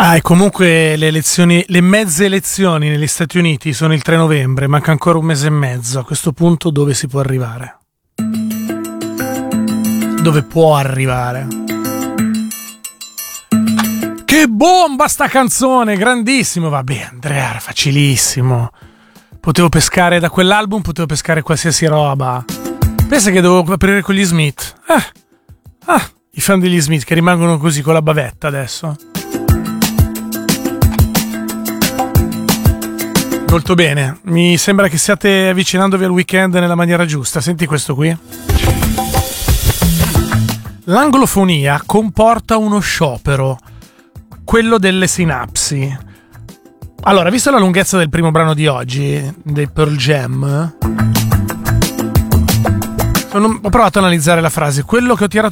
E comunque le mezze elezioni negli Stati Uniti sono il 3 novembre, manca ancora un mese e mezzo. A questo punto dove si può arrivare? Dove può arrivare? Che bomba sta canzone, grandissimo. Vabbè, Andrea, era facilissimo. Potevo pescare da quell'album, potevo pescare qualsiasi roba. Pensa che dovevo aprire con gli Smith. I fan degli Smith che rimangono così con la bavetta adesso. Molto bene, mi sembra che stiate avvicinandovi al weekend nella maniera giusta. Senti questo qui. L'anglofonia comporta uno sciopero, quello delle sinapsi. Allora, visto la lunghezza del primo brano di oggi, dei Pearl Jam, ho provato a analizzare la frase. Quello che ho tirato